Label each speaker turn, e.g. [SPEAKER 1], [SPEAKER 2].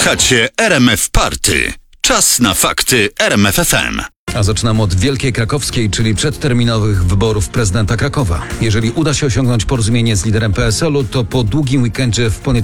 [SPEAKER 1] Słuchacie RMF Party. Czas na fakty RMF FM.
[SPEAKER 2] A zaczynam od Wielkiej Krakowskiej, czyli przedterminowych wyborów prezydenta Krakowa. Jeżeli uda się osiągnąć porozumienie z liderem PSL-u, to po długim weekendzie w poniedziałek